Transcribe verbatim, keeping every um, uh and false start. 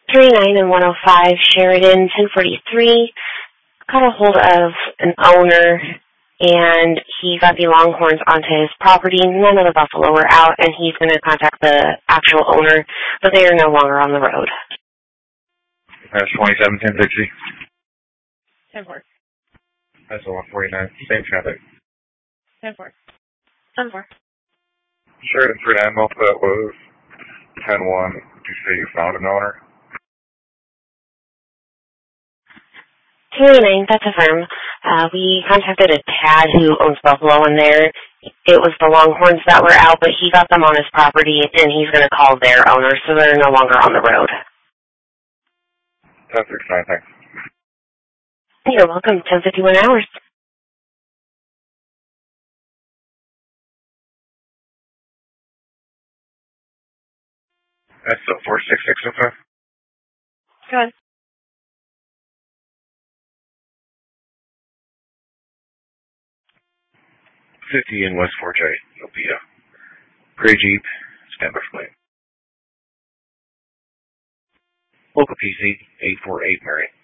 three nine and one oh five Sheridan, ten forty-three. Got a hold of an owner, and he got the Longhorns onto his property. None of the buffalo were out, and he's going to contact the actual owner, but they are no longer on the road. That's twenty-seven ten sixty. ten four. That's a one forty-nine. Same traffic. ten four. ten four. Sheridan three nine, most of that was ten one. Did you say you found an owner? two nine, that's affirmed. Uh, we contacted a Tad who owns buffalo in there. It was the Longhorns that were out, but he got them on his property, and he's going to call their owner, so they're no longer on the road. ten sixty-nine, thanks. You're welcome. ten fifty-one hours. That's the four six six oh five. Go ahead. fifty in West four J, Opia. Gray Jeep, stand by for plate. Local P C, eight four eight Mary.